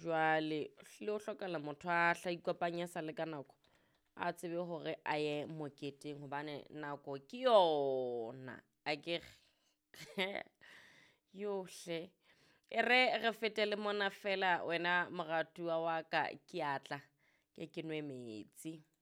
jwale hlile o hlokela motho a hla ikopanya sa le ka nako a tsebe hore a ye moketeng hobane nako ke yona a ke yohle re fetele mona fela wena moratuwa wa ka ke atla ke nwe metsi.